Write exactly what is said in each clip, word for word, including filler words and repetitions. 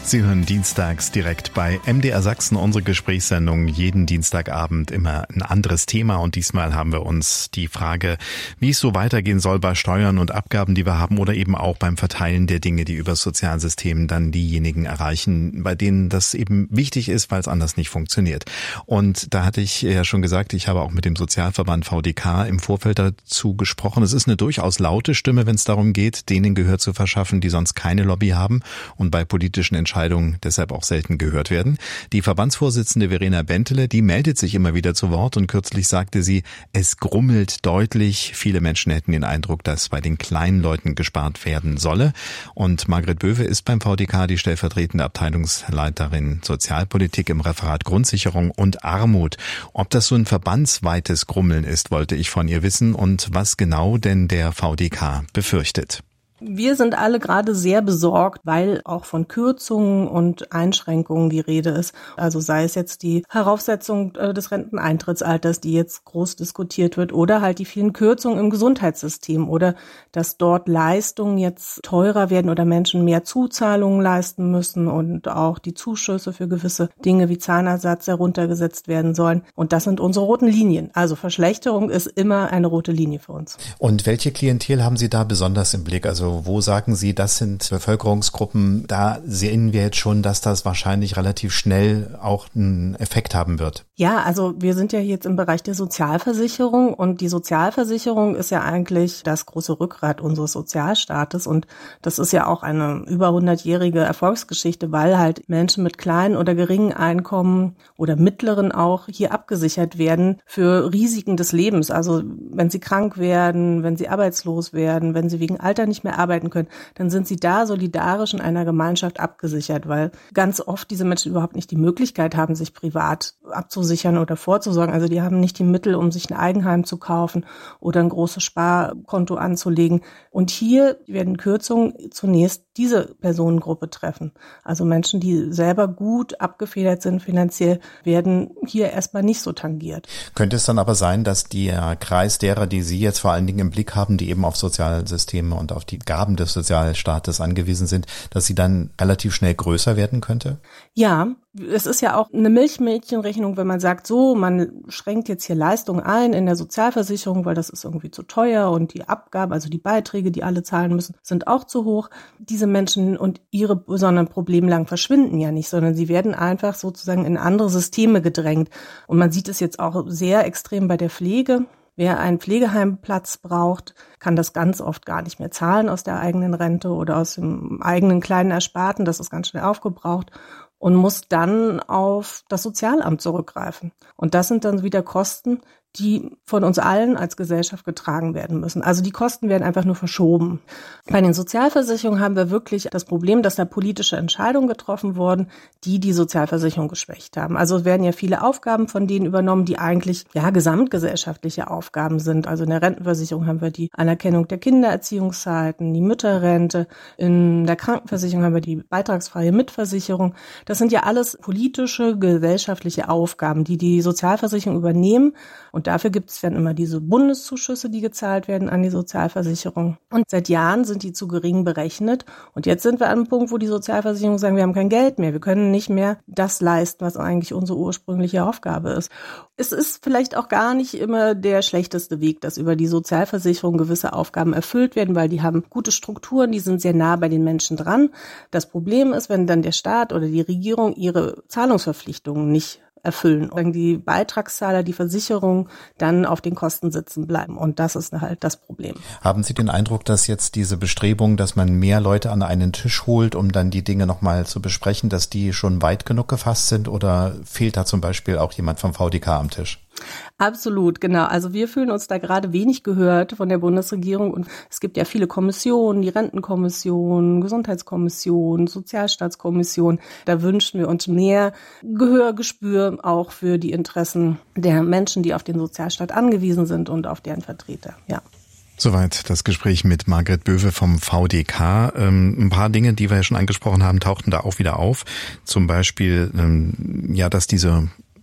Sie hören dienstags direkt bei M D R Sachsen unsere Gesprächssendung. Jeden Dienstagabend immer ein anderes Thema. Und diesmal haben wir uns die Frage, wie es so weitergehen soll bei Steuern und Abgaben, die wir haben, oder eben auch beim Verteilen der Dinge, die über das Sozialsystem dann diejenigen erreichen, bei denen das eben wichtig ist, weil es anders nicht funktioniert. Und da hatte ich ja schon gesagt, ich habe auch mit dem Sozialverband V D K im Vorfeld dazu gesprochen. Es ist eine durchaus laute Stimme, wenn es darum geht, denen Gehör zu verschaffen, die sonst keine Lobby haben und bei politischen Entscheidungen deshalb auch selten gehört werden. Die Verbandsvorsitzende Verena Bentele, die meldet sich immer wieder zu Wort und kürzlich sagte sie, es grummelt deutlich. Viele Menschen hätten den Eindruck, dass bei den kleinen Leuten gespart werden solle. Und Margret Böwe ist beim V D K die stellvertretende Abteilungsleiterin Sozialpolitik im Referat Grundsicherung und Armut. Ob das so ein verbandsweites Grummeln ist, wollte ich von ihr wissen und was genau denn der V D K befürchtet. Wir sind alle gerade sehr besorgt, weil auch von Kürzungen und Einschränkungen die Rede ist. Also sei es jetzt die Heraufsetzung des Renteneintrittsalters, die jetzt groß diskutiert wird, oder halt die vielen Kürzungen im Gesundheitssystem oder dass dort Leistungen jetzt teurer werden oder Menschen mehr Zuzahlungen leisten müssen und auch die Zuschüsse für gewisse Dinge wie Zahnersatz heruntergesetzt werden sollen. Und das sind unsere roten Linien. Also Verschlechterung ist immer eine rote Linie für uns. Und welche Klientel haben Sie da besonders im Blick? Also wo sagen Sie, das sind Bevölkerungsgruppen, da sehen wir jetzt schon, dass das wahrscheinlich relativ schnell auch einen Effekt haben wird? Ja, also wir sind ja jetzt im Bereich der Sozialversicherung und die Sozialversicherung ist ja eigentlich das große Rückgrat unseres Sozialstaates und das ist ja auch eine über hundertjährige Erfolgsgeschichte, weil halt Menschen mit kleinen oder geringen Einkommen oder mittleren auch hier abgesichert werden für Risiken des Lebens. Also wenn sie krank werden, wenn sie arbeitslos werden, wenn sie wegen Alter nicht mehr arbeiten können, dann sind sie da solidarisch in einer Gemeinschaft abgesichert, weil ganz oft diese Menschen überhaupt nicht die Möglichkeit haben, sich privat abzusichern oder vorzusorgen. Also die haben nicht die Mittel, um sich ein Eigenheim zu kaufen oder ein großes Sparkonto anzulegen. Und hier werden Kürzungen zunächst diese Personengruppe treffen. Also Menschen, die selber gut abgefedert sind finanziell, werden hier erstmal nicht so tangiert. Könnte es dann aber sein, dass der Kreis derer, die Sie jetzt vor allen Dingen im Blick haben, die eben auf Sozialsysteme und auf die Gaben des Sozialstaates angewiesen sind, dass sie dann relativ schnell größer werden könnte? Ja, es ist ja auch eine Milchmädchenrechnung, wenn man sagt, so, man schränkt jetzt hier Leistungen ein in der Sozialversicherung, weil das ist irgendwie zu teuer und die Abgaben, also die Beiträge, die alle zahlen müssen, sind auch zu hoch. Diese Menschen und ihre besonderen Problemlagen verschwinden ja nicht, sondern sie werden einfach sozusagen in andere Systeme gedrängt. Und man sieht es jetzt auch sehr extrem bei der Pflege. Wer einen Pflegeheimplatz braucht, kann das ganz oft gar nicht mehr zahlen aus der eigenen Rente oder aus dem eigenen kleinen Ersparten. Das ist ganz schnell aufgebraucht und muss dann auf das Sozialamt zurückgreifen. Und das sind dann wieder Kosten, die von uns allen als Gesellschaft getragen werden müssen. Also die Kosten werden einfach nur verschoben. Bei den Sozialversicherungen haben wir wirklich das Problem, dass da politische Entscheidungen getroffen wurden, die die Sozialversicherung geschwächt haben. Also es werden ja viele Aufgaben von denen übernommen, die eigentlich ja gesamtgesellschaftliche Aufgaben sind. Also in der Rentenversicherung haben wir die Anerkennung der Kindererziehungszeiten, die Mütterrente. In der Krankenversicherung haben wir die beitragsfreie Mitversicherung. Das sind ja alles politische, gesellschaftliche Aufgaben, die die Sozialversicherung übernehmen. Und dafür gibt es dann immer diese Bundeszuschüsse, die gezahlt werden an die Sozialversicherung. Und seit Jahren sind die zu gering berechnet. Und jetzt sind wir an einem Punkt, wo die Sozialversicherungen sagen, wir haben kein Geld mehr. Wir können nicht mehr das leisten, was eigentlich unsere ursprüngliche Aufgabe ist. Es ist vielleicht auch gar nicht immer der schlechteste Weg, dass über die Sozialversicherung gewisse Aufgaben erfüllt werden, weil die haben gute Strukturen, die sind sehr nah bei den Menschen dran. Das Problem ist, wenn dann der Staat oder die Regierung ihre Zahlungsverpflichtungen nicht erfüllen und die Beitragszahler, die Versicherung dann auf den Kosten sitzen bleiben. Und das ist halt das Problem. Haben Sie den Eindruck, dass jetzt diese Bestrebung, dass man mehr Leute an einen Tisch holt, um dann die Dinge nochmal zu besprechen, dass die schon weit genug gefasst sind, oder fehlt da zum Beispiel auch jemand vom V D K am Tisch? Absolut, genau. Also wir fühlen uns da gerade wenig gehört von der Bundesregierung und es gibt ja viele Kommissionen, die Rentenkommission, Gesundheitskommission, Sozialstaatskommission. Da wünschen wir uns mehr Gehörgespür auch für die Interessen der Menschen, die auf den Sozialstaat angewiesen sind und auf deren Vertreter, ja. Soweit das Gespräch mit Margret Böwe vom V D K. Ähm, ein paar Dinge, die wir ja schon angesprochen haben, tauchten da auch wieder auf. Zum Beispiel, ähm, ja, dass diese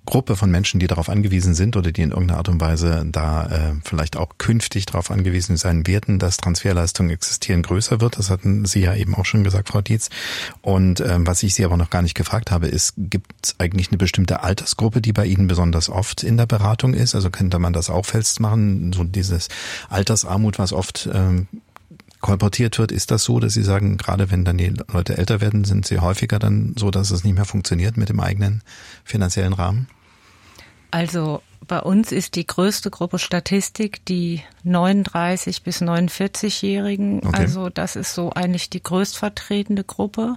Gruppe von Menschen, die darauf angewiesen sind oder die in irgendeiner Art und Weise da äh, vielleicht auch künftig darauf angewiesen sein werden, dass Transferleistungen existieren, größer wird. Das hatten Sie ja eben auch schon gesagt, Frau Dietz. Und ähm, was ich Sie aber noch gar nicht gefragt habe, ist, gibt es eigentlich eine bestimmte Altersgruppe, die bei Ihnen besonders oft in der Beratung ist? Also könnte man das auch festmachen, so dieses Altersarmut, was oft ähm, kolportiert wird, ist das so, dass Sie sagen, gerade wenn dann die Leute älter werden, sind sie häufiger dann so, dass es nicht mehr funktioniert mit dem eigenen finanziellen Rahmen? Also bei uns ist die größte Gruppe Statistik die neununddreißig- bis neunundvierzig-Jährigen. Okay. Also das ist so eigentlich die größtvertretende Gruppe.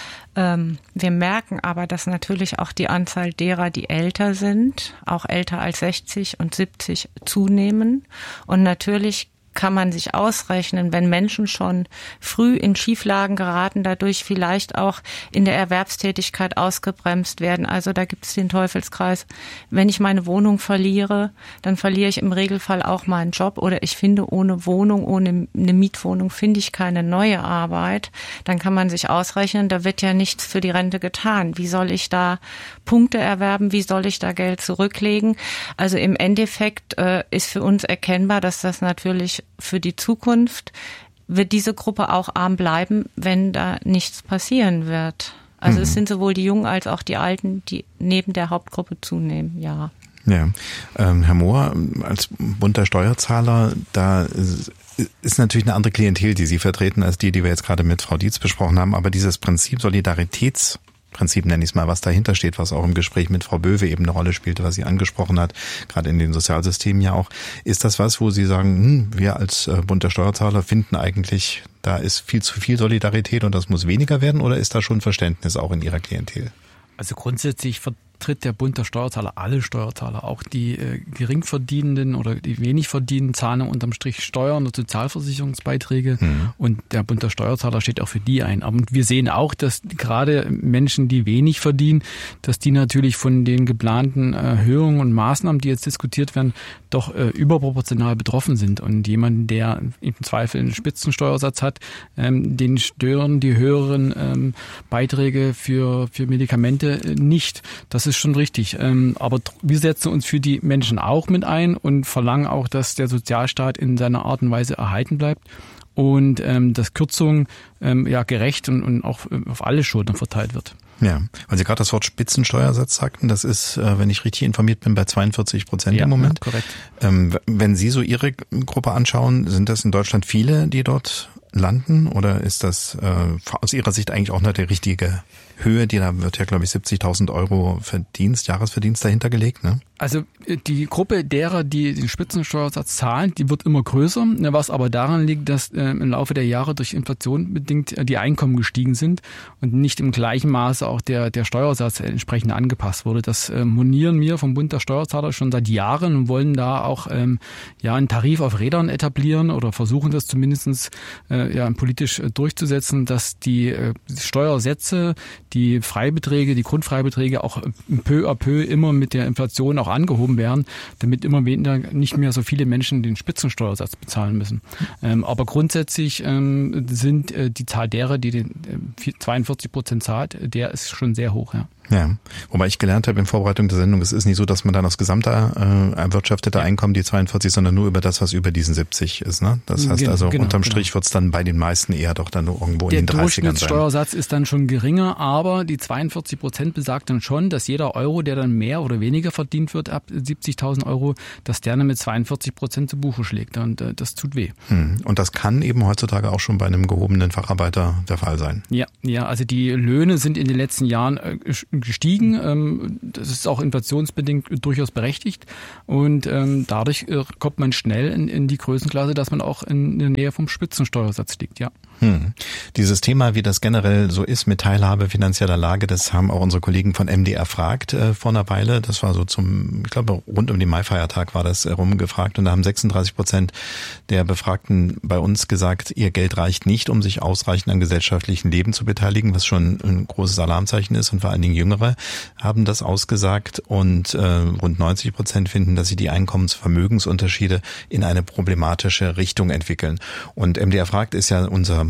Ähm, wir merken aber, dass natürlich auch die Anzahl derer, die älter sind, auch älter als sechzig und siebzig, zunehmen. Und natürlich kann man sich ausrechnen, wenn Menschen schon früh in Schieflagen geraten, dadurch vielleicht auch in der Erwerbstätigkeit ausgebremst werden. Also da gibt es den Teufelskreis. Wenn ich meine Wohnung verliere, dann verliere ich im Regelfall auch meinen Job oder ich finde ohne Wohnung, ohne eine Mietwohnung, finde ich keine neue Arbeit. Dann kann man sich ausrechnen, da wird ja nichts für die Rente getan. Wie soll ich da Punkte erwerben? Wie soll ich da Geld zurücklegen? Also im Endeffekt äh, ist für uns erkennbar, dass das natürlich für die Zukunft wird diese Gruppe auch arm bleiben, wenn da nichts passieren wird. Also mhm. es sind sowohl die Jungen als auch die Alten, die neben der Hauptgruppe zunehmen, ja. Ja, ähm, Herr Mohr, als bunter Steuerzahler, da ist, ist natürlich eine andere Klientel, die Sie vertreten, als die, die wir jetzt gerade mit Frau Dietz besprochen haben. Aber dieses Prinzip Solidaritäts Prinzip nenne ich es mal, was dahinter steht, was auch im Gespräch mit Frau Böwe eben eine Rolle spielte, was sie angesprochen hat, gerade in den Sozialsystemen ja auch. Ist das was, wo Sie sagen, hm, wir als äh, bunter Steuerzahler finden eigentlich, da ist viel zu viel Solidarität und das muss weniger werden, oder ist da schon Verständnis auch in Ihrer Klientel? Also grundsätzlich vertritt der Bund der Steuerzahler alle Steuerzahler, auch die äh, Geringverdienenden oder die wenig verdienen, zahlen unterm Strich Steuern und Sozialversicherungsbeiträge mhm. und der Bund der Steuerzahler steht auch für die ein. Aber wir sehen auch, dass gerade Menschen, die wenig verdienen, dass die natürlich von den geplanten Erhöhungen und Maßnahmen, die jetzt diskutiert werden, doch äh, überproportional betroffen sind. Und jemand, der im Zweifel einen Spitzensteuersatz hat, ähm, den stören die höheren ähm, Beiträge für, für Medikamente nicht. Das ist schon richtig. Ähm, aber wir setzen uns für die Menschen auch mit ein und verlangen auch, dass der Sozialstaat in seiner Art und Weise erhalten bleibt und ähm, dass Kürzung ähm, ja gerecht und, und auch auf alle Schultern verteilt wird. Ja, weil Sie gerade das Wort Spitzensteuersatz sagten, das ist, wenn ich richtig informiert bin, bei zweiundvierzig Prozent ja, im Moment. Ja, korrekt. Ähm, wenn Sie so Ihre Gruppe anschauen, sind das in Deutschland viele, die dort landen, oder ist das äh, aus Ihrer Sicht eigentlich auch noch die richtige Höhe? Die, da wird ja, glaube ich, siebzigtausend Euro Verdienst, Jahresverdienst dahinter gelegt, ne? Also die Gruppe derer, die den Spitzensteuersatz zahlen, die wird immer größer, was aber daran liegt, dass äh, im Laufe der Jahre durch Inflation bedingt äh, die Einkommen gestiegen sind und nicht im gleichen Maße auch der der Steuersatz entsprechend angepasst wurde. Das äh, monieren wir vom Bund der Steuerzahler schon seit Jahren und wollen da auch ähm, ja einen Tarif auf Rädern etablieren oder versuchen das zumindest äh, ja politisch äh, durchzusetzen, dass die äh, Steuersätze, die Freibeträge, die Grundfreibeträge auch peu à peu immer mit der Inflation auch angehoben werden, damit immer weniger, nicht mehr so viele Menschen den Spitzensteuersatz bezahlen müssen. Ähm, aber grundsätzlich ähm, sind äh, die Zahl derer, die den äh, zweiundvierzig Prozent zahlt, der ist schon sehr hoch, ja. Ja, wobei ich gelernt habe in Vorbereitung der Sendung, es ist nicht so, dass man dann aus gesamter äh, erwirtschafteter Einkommen die zweiundvierzig, sondern nur über das, was über diesen siebzig ist. Ne? Das heißt also, genau, unterm Strich genau. Wird es dann bei den meisten eher doch dann nur irgendwo der in den dreißigern sein. Der Durchschnittssteuersatz ist dann schon geringer, aber die zweiundvierzig Prozent besagt dann schon, dass jeder Euro, der dann mehr oder weniger verdient wird, ab siebzigtausend Euro, dass der dann mit zweiundvierzig Prozent zu Buche schlägt. Und äh, das tut weh. Hm. Und das kann eben heutzutage auch schon bei einem gehobenen Facharbeiter der Fall sein. Ja, ja, also die Löhne sind in den letzten Jahren äh, gestiegen. Das ist auch inflationsbedingt durchaus berechtigt. Und ähm, dadurch äh, kommt man schnell in, in die Größenklasse, dass man auch in der Nähe vom Spitzensteuersatz liegt, ja. Hm. Dieses Thema, wie das generell so ist mit Teilhabe finanzieller Lage, das haben auch unsere Kollegen von M D R fragt äh, vor einer Weile. Das war so zum, ich glaube, rund um den Maifeiertag war das äh, rumgefragt. Und da haben sechsunddreißig Prozent der Befragten bei uns gesagt, ihr Geld reicht nicht, um sich ausreichend am gesellschaftlichen Leben zu beteiligen, was schon ein großes Alarmzeichen ist. Und vor allen Dingen Jüngere haben das ausgesagt. Und äh, rund neunzig Prozent finden, dass sich die Einkommensvermögensunterschiede in eine problematische Richtung entwickeln. Und M D R fragt ist ja unser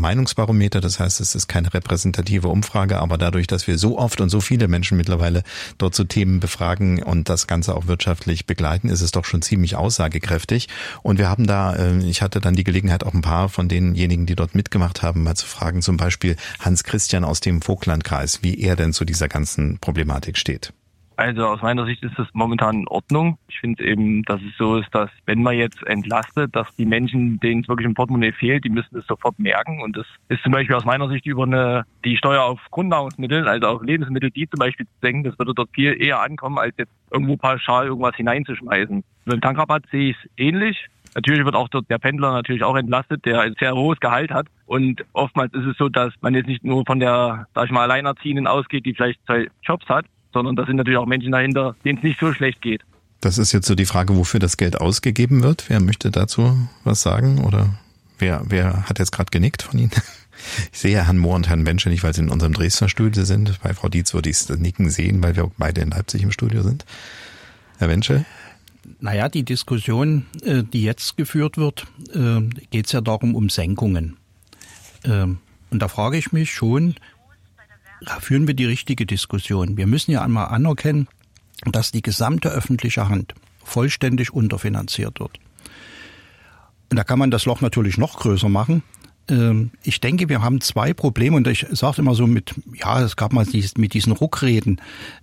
Meinungsbarometer, das heißt, es ist keine repräsentative Umfrage, aber dadurch, dass wir so oft und so viele Menschen mittlerweile dort zu Themen befragen und das Ganze auch wirtschaftlich begleiten, ist es doch schon ziemlich aussagekräftig. Und wir haben da, ich hatte dann die Gelegenheit, auch ein paar von denjenigen, die dort mitgemacht haben, mal zu fragen, zum Beispiel Hans Christian aus dem Vogtlandkreis, wie er denn zu dieser ganzen Problematik steht. Also aus meiner Sicht ist das momentan in Ordnung. Ich finde eben, dass es so ist, dass wenn man jetzt entlastet, dass die Menschen, denen es wirklich im Portemonnaie fehlt, die müssen es sofort merken. Und das ist zum Beispiel aus meiner Sicht über eine die Steuer auf Grundnahrungsmittel, also auf Lebensmittel, die zum Beispiel zu senken, das würde dort viel eher ankommen, als jetzt irgendwo pauschal irgendwas hineinzuschmeißen. Beim Tankrabatt sehe ich es ähnlich. Natürlich wird auch dort der Pendler natürlich auch entlastet, der ein sehr hohes Gehalt hat. Und oftmals ist es so, dass man jetzt nicht nur von der, sag ich mal, Alleinerziehenden ausgeht, die vielleicht zwei Jobs hat, sondern da sind natürlich auch Menschen dahinter, denen es nicht so schlecht geht. Das ist jetzt so die Frage, wofür das Geld ausgegeben wird. Wer möchte dazu was sagen? Oder wer, wer hat jetzt gerade genickt von Ihnen? Ich sehe Herrn Mohr und Herrn Wensche nicht, weil sie in unserem Dresdner Studio sind. Bei Frau Dietz würde ich es nicken sehen, weil wir beide in Leipzig im Studio sind. Herr Wensche? Naja, die Diskussion, die jetzt geführt wird, geht es ja darum, um Senkungen. Und da frage ich mich schon, führen wir die richtige Diskussion? Wir müssen ja einmal anerkennen, dass die gesamte öffentliche Hand vollständig unterfinanziert wird. Und da kann man das Loch natürlich noch größer machen. Ich denke, wir haben zwei Probleme und ich sage immer so mit, ja, es gab mal dieses, mit diesen Ruckreden,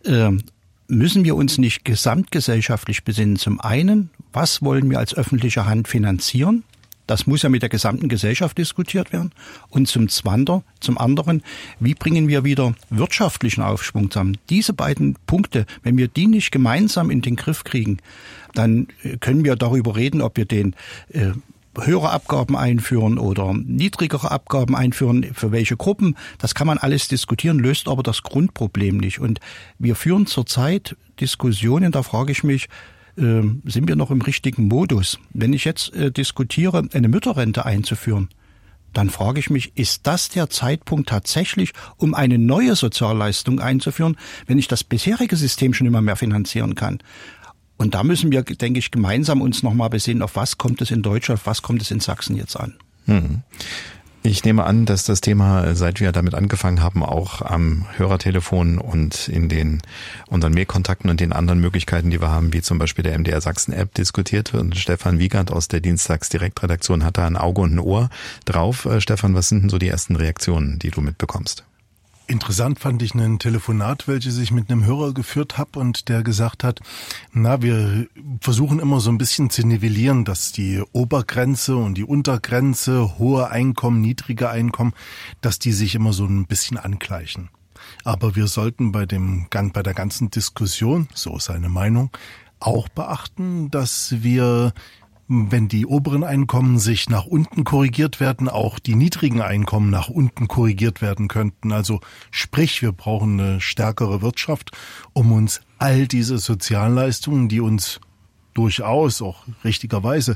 müssen wir uns nicht gesamtgesellschaftlich besinnen. Zum einen, was wollen wir als öffentliche Hand finanzieren? Das muss ja mit der gesamten Gesellschaft diskutiert werden. Und zum Zwander, zum anderen, wie bringen wir wieder wirtschaftlichen Aufschwung zusammen? Diese beiden Punkte, wenn wir die nicht gemeinsam in den Griff kriegen, dann können wir darüber reden, ob wir den äh, höhere Abgaben einführen oder niedrigere Abgaben einführen, für welche Gruppen. Das kann man alles diskutieren, löst aber das Grundproblem nicht. Und wir führen zurzeit Diskussionen, da frage ich mich, äh, sind wir noch im richtigen Modus? Wenn ich jetzt äh, diskutiere, eine Mütterrente einzuführen, dann frage ich mich, ist das der Zeitpunkt tatsächlich, um eine neue Sozialleistung einzuführen, wenn ich das bisherige System schon immer mehr finanzieren kann? Und da müssen wir, denke ich, gemeinsam uns nochmal besinnen, auf was kommt es in Deutschland, auf was kommt es in Sachsen jetzt an. Hm. Ich nehme an, dass das Thema, seit wir damit angefangen haben, auch am Hörertelefon und in den unseren Mailkontakten und den anderen Möglichkeiten, die wir haben, wie zum Beispiel der M D R Sachsen-App, diskutiert wird. Und Stefan Wiegand aus der Dienstagsdirektredaktion hat da ein Auge und ein Ohr drauf. Äh, Stefan, was sind denn so die ersten Reaktionen, die du mitbekommst? Interessant fand ich ein Telefonat, welches ich mit einem Hörer geführt habe und der gesagt hat, na, wir versuchen immer so ein bisschen zu nivellieren, dass die Obergrenze und die Untergrenze, hohe Einkommen, niedrige Einkommen, dass die sich immer so ein bisschen angleichen. Aber wir sollten bei dem, bei der ganzen Diskussion, so ist seine Meinung, auch beachten, dass wir, wenn die oberen Einkommen sich nach unten korrigiert werden, auch die niedrigen Einkommen nach unten korrigiert werden könnten. Also sprich, wir brauchen eine stärkere Wirtschaft, um uns all diese Sozialleistungen, die uns durchaus auch richtigerweise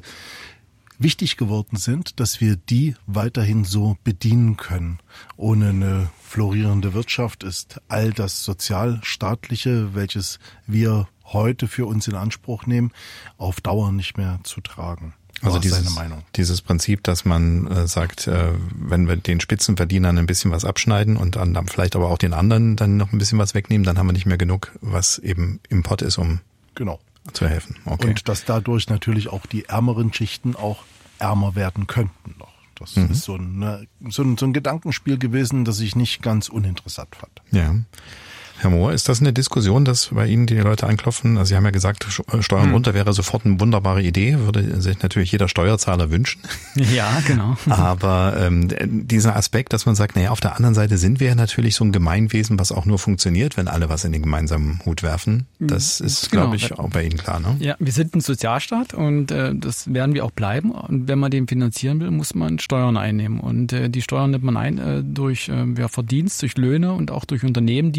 wichtig geworden sind, dass wir die weiterhin so bedienen können. Ohne eine florierende Wirtschaft ist all das Sozialstaatliche, welches wir heute für uns in Anspruch nehmen, auf Dauer nicht mehr zu tragen. Also dieses, dieses Prinzip, dass man äh, sagt, äh, wenn wir den Spitzenverdienern ein bisschen was abschneiden und dann, dann vielleicht aber auch den anderen dann noch ein bisschen was wegnehmen, dann haben wir nicht mehr genug, was eben im Pott ist, um genau. zu helfen. Okay. Und dass dadurch natürlich auch die ärmeren Schichten auch ärmer werden könnten noch. Das mhm. ist so ein, ne, so, ein, so ein Gedankenspiel gewesen, das ich nicht ganz uninteressant fand. Ja. Herr Mohr, ist das eine Diskussion, dass bei Ihnen die Leute anklopfen? Also Sie haben ja gesagt, Steuern runter wäre sofort eine wunderbare Idee, würde sich natürlich jeder Steuerzahler wünschen. Ja, genau. Aber ähm, dieser Aspekt, dass man sagt, naja, auf der anderen Seite sind wir ja natürlich so ein Gemeinwesen, was auch nur funktioniert, wenn alle was in den gemeinsamen Hut werfen. Das ist, genau. glaube ich, auch bei Ihnen klar, ne? Ja, wir sind ein Sozialstaat und äh, das werden wir auch bleiben. Und wenn man den finanzieren will, muss man Steuern einnehmen. Und äh, die Steuern nimmt man ein äh, durch äh, ja, Verdienst, durch Löhne und auch durch Unternehmen, die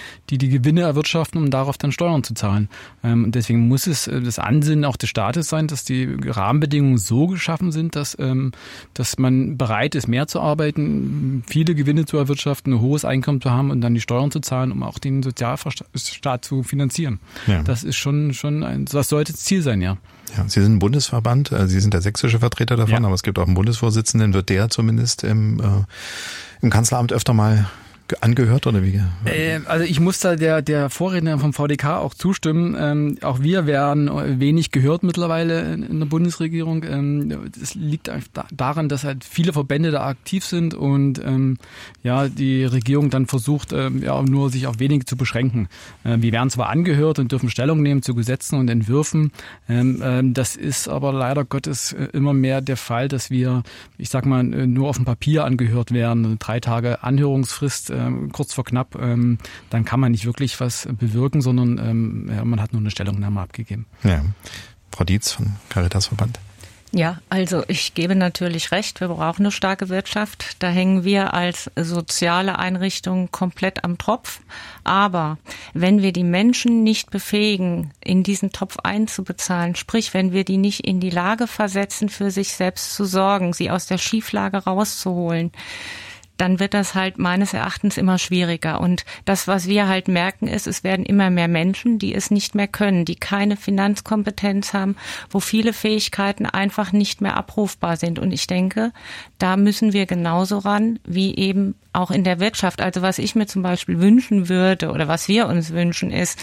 die die Gewinne erwirtschaften, um darauf dann Steuern zu zahlen. Und deswegen muss es das Ansinnen auch des Staates sein, dass die Rahmenbedingungen so geschaffen sind, dass, dass man bereit ist, mehr zu arbeiten, viele Gewinne zu erwirtschaften, ein hohes Einkommen zu haben und dann die Steuern zu zahlen, um auch den Sozialstaat zu finanzieren. Ja. Das ist schon, schon ein, das sollte das Ziel sein, ja. Ja, Sie sind ein Bundesverband, Sie sind der sächsische Vertreter davon, ja. Aber es gibt auch einen Bundesvorsitzenden. Wird der zumindest im, äh, im Kanzleramt öfter mal angehört oder wie? Äh, also ich muss da der der Vorredner vom V D K auch zustimmen. Ähm, auch wir werden wenig gehört mittlerweile in der Bundesregierung. Ähm, das liegt daran, dass halt viele Verbände da aktiv sind und ähm, ja die Regierung dann versucht, ähm, ja nur sich auf wenige zu beschränken. Äh, wir werden zwar angehört und dürfen Stellung nehmen zu Gesetzen und Entwürfen. Ähm, ähm, das ist aber leider Gottes immer mehr der Fall, dass wir, ich sag mal, nur auf dem Papier angehört werden. Drei Tage Anhörungsfrist kurz vor knapp, ähm, dann kann man nicht wirklich was bewirken, sondern ähm, ja, man hat nur eine Stellungnahme abgegeben. Ja. Frau Dietz von Caritasverband. Ja, also ich gebe natürlich recht, wir brauchen eine starke Wirtschaft. Da hängen wir als soziale Einrichtung komplett am Tropf. Aber wenn wir die Menschen nicht befähigen, in diesen Topf einzubezahlen, sprich, wenn wir die nicht in die Lage versetzen, für sich selbst zu sorgen, sie aus der Schieflage rauszuholen, dann wird das halt meines Erachtens immer schwieriger. Und das, was wir halt merken, ist, es werden immer mehr Menschen, die es nicht mehr können, die keine Finanzkompetenz haben, wo viele Fähigkeiten einfach nicht mehr abrufbar sind. Und ich denke, da müssen wir genauso ran, wie eben auch in der Wirtschaft. Also was ich mir zum Beispiel wünschen würde oder was wir uns wünschen, ist,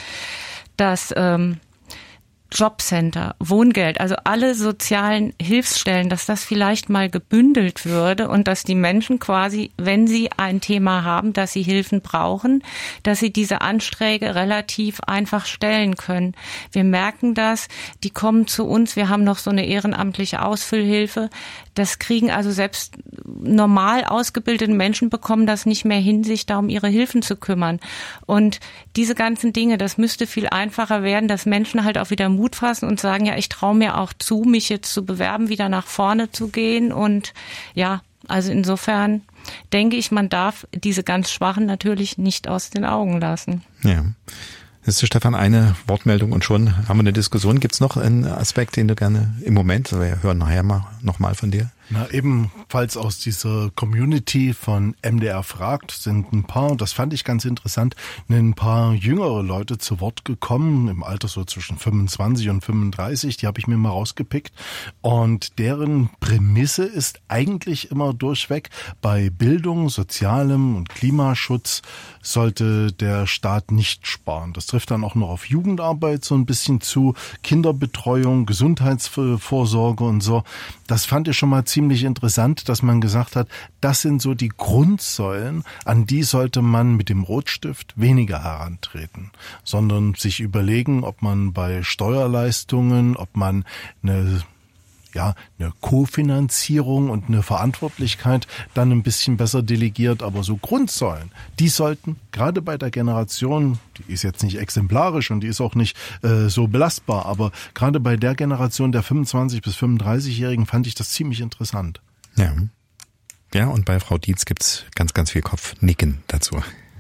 dass ähm, Jobcenter, Wohngeld, also alle sozialen Hilfsstellen, dass das vielleicht mal gebündelt würde und dass die Menschen quasi, wenn sie ein Thema haben, dass sie Hilfen brauchen, dass sie diese Anträge relativ einfach stellen können. Wir merken das, die kommen zu uns, wir haben noch so eine ehrenamtliche Ausfüllhilfe. Das kriegen also selbst normal ausgebildete Menschen bekommen das nicht mehr hin, sich da um ihre Hilfen zu kümmern. Und diese ganzen Dinge, das müsste viel einfacher werden, dass Menschen halt auch wieder Mut fassen und sagen, ja, ich traue mir auch zu, mich jetzt zu bewerben, wieder nach vorne zu gehen. Und ja, also insofern denke ich, man darf diese ganz Schwachen natürlich nicht aus den Augen lassen. Ja. Jetzt ist Stefan eine Wortmeldung und schon haben wir eine Diskussion. Gibt es noch einen Aspekt, den du gerne im Moment, wir hören nachher mal nochmal von dir? Na, ebenfalls aus dieser Community von M D R fragt sind ein paar, das fand ich ganz interessant, ein paar jüngere Leute zu Wort gekommen, im Alter so zwischen fünfundzwanzig und fünfunddreißig, die habe ich mir mal rausgepickt und deren Prämisse ist eigentlich immer durchweg, bei Bildung, Sozialem und Klimaschutz sollte der Staat nicht sparen. Das trifft dann auch noch auf Jugendarbeit so ein bisschen zu, Kinderbetreuung, Gesundheitsvorsorge und so. Das fand ich schon mal ziemlich interessant, dass man gesagt hat, das sind so die Grundsäulen, an die sollte man mit dem Rotstift weniger herantreten, sondern sich überlegen, ob man bei Steuerleistungen, ob man eine ja, eine Kofinanzierung und eine Verantwortlichkeit dann ein bisschen besser delegiert, aber so Grundsäulen, die sollten gerade bei der Generation, die ist jetzt nicht exemplarisch und die ist auch nicht äh, so belastbar, aber gerade bei der Generation der fünfundzwanzig bis fünfunddreißig-Jährigen fand ich das ziemlich interessant. Ja, ja, und bei Frau Dietz gibt's ganz, ganz viel Kopfnicken dazu.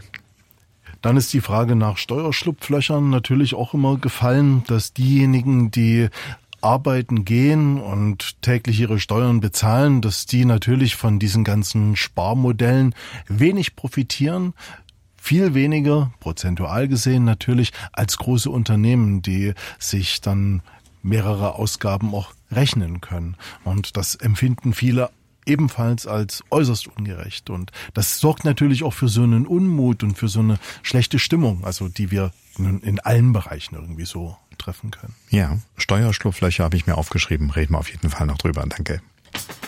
Dann ist die Frage nach Steuerschlupflöchern natürlich auch immer gefallen, dass diejenigen, die arbeiten gehen und täglich ihre Steuern bezahlen, dass die natürlich von diesen ganzen Sparmodellen wenig profitieren, viel weniger, prozentual gesehen natürlich, als große Unternehmen, die sich dann mehrere Ausgaben auch rechnen können. Und das empfinden viele ebenfalls als äußerst ungerecht. Und das sorgt natürlich auch für so einen Unmut und für so eine schlechte Stimmung, also die wir in allen Bereichen irgendwie so treffen können. Ja, Steuerschlupflöcher habe ich mir aufgeschrieben. Reden wir auf jeden Fall noch drüber. Danke.